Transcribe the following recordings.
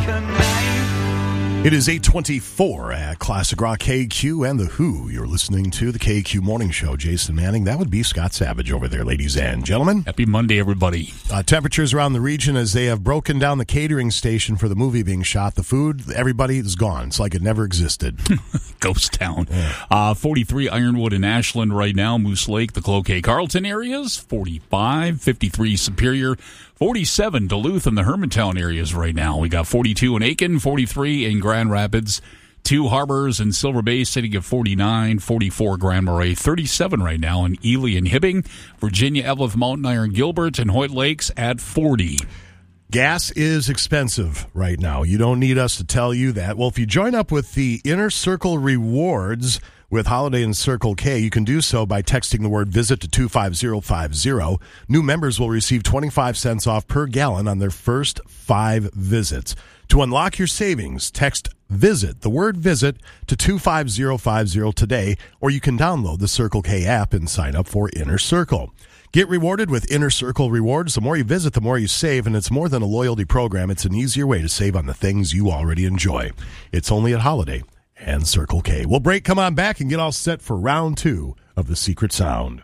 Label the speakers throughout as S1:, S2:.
S1: It is 8:24 at Classic Rock KQ and The Who. You're listening to the KQ Morning Show. Jason Manning, that would be Scott Savage over there, ladies and gentlemen.
S2: Happy Monday, everybody.
S1: Temperatures around the region as they have broken down the catering station for the movie being shot. The food, everybody is gone. It's like it never existed.
S2: Ghost town. Yeah. 43 Ironwood and Ashland right now. Moose Lake, the Cloquet Carlton areas, 45. 53 Superior. 47 Duluth and the Hermantown areas right now. We got 42 in Aiken, 43 in Grand Rapids, 2 Harbors and Silver Bay sitting at 49, 44 Grand Marais, 37 right now in Ely and Hibbing, Virginia, Evelyn, Mountain Iron, Gilbert, and Hoyt Lakes at 40.
S1: Gas is expensive right now. You don't need us to tell you that. Well, if you join up with the Inner Circle Rewards with Holiday and Circle K, you can do so by texting the word VISIT to 25050. New members will receive 25 cents off per gallon on their first 5 visits. To unlock your savings, text VISIT, the word VISIT, to 25050 today, or you can download the Circle K app and sign up for Inner Circle. Get rewarded with Inner Circle Rewards. The more you visit, the more you save, and it's more than a loyalty program. It's an easier way to save on the things you already enjoy. It's only at Holiday and Circle K. We'll break, come on back, and get all set for round 2 of The Secret Sound.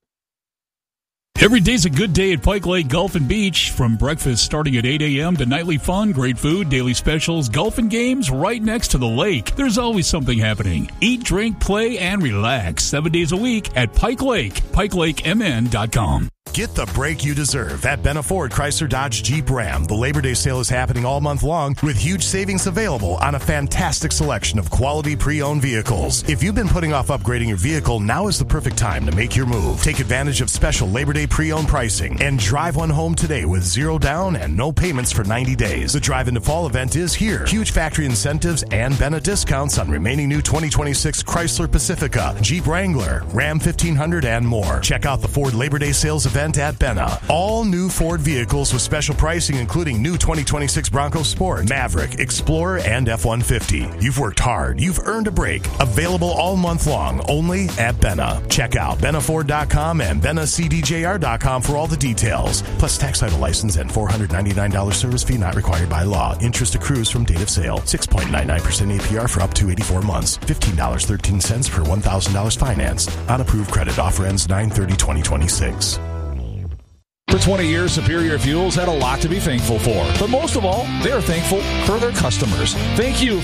S2: Every day's a good day at Pike Lake Golf and Beach. From breakfast starting at 8 a.m. to nightly fun, great food, daily specials, golf and games right next to the lake. There's always something happening. Eat, drink, play, and relax 7 days a week at Pike Lake, PikeLakeMN.com.
S1: Get the break you deserve at Benna Ford, Chrysler, Dodge, Jeep, Ram. The Labor Day sale is happening all month long with huge savings available on a fantastic selection of quality pre-owned vehicles. If you've been putting off upgrading your vehicle, now is the perfect time to make your move. Take advantage of special Labor Day pre-owned pricing and drive one home today with 0 down and no payments for 90 days. The Drive into Fall event is here. Huge factory incentives and Benna discounts on remaining new 2026 Chrysler Pacifica, Jeep Wrangler, Ram 1500, and more. Check out the Ford Labor Day sales event at Benna. All new Ford vehicles with special pricing, including new 2026 Bronco Sport, Maverick, Explorer, and F-150. You've worked hard. You've earned a break. Available all month long, only at Benna. Check out BennaFord.com and BennaCDJR.com for all the details. Plus tax, title, license, and $499 service fee not required by law. Interest accrues from date of sale. 6.99% APR for up to 84 months. $15.13 per $1,000 financed. On approved credit. Offer ends 9/30/2026.
S3: For 20 years, Superior Fuels had a lot to be thankful for. But most of all, they're thankful for their customers. Thank you